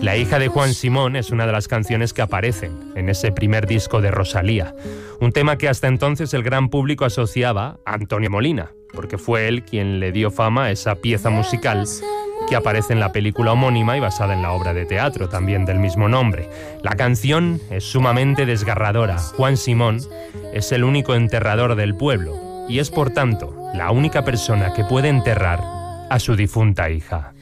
La hija de Juan Simón es una de las canciones que aparecen en ese primer disco de Rosalía, un tema que hasta entonces el gran público asociaba a Antonio Molina, porque fue él quien le dio fama a esa pieza musical que aparece en la película homónima y basada en la obra de teatro también del mismo nombre. La canción es sumamente desgarradora. Juan Simón es el único enterrador del pueblo y es por tanto la única persona que puede enterrar a su difunta hija.